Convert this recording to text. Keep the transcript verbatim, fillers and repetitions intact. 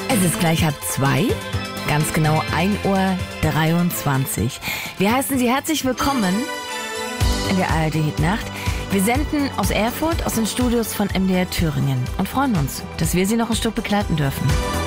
Es ist gleich halb zwei, ganz genau ein Uhr dreiundzwanzig. Wir heißen Sie herzlich willkommen in der A R D-Hitnacht. Wir senden aus Erfurt, aus den Studios von M D R Thüringen und freuen uns, dass wir Sie noch ein Stück begleiten dürfen.